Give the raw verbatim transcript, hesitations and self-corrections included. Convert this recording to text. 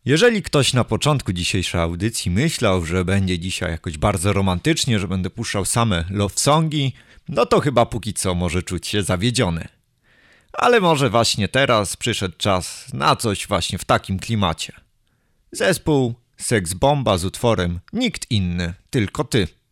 Jeżeli ktoś na początku dzisiejszej audycji myślał, że będzie dzisiaj jakoś bardzo romantycznie, że będę puszczał same love songi, no to chyba póki co może czuć się zawiedziony. Ale może właśnie teraz przyszedł czas na coś właśnie w takim klimacie. Zespół Sex Bomba z utworem Nikt inny, tylko ty.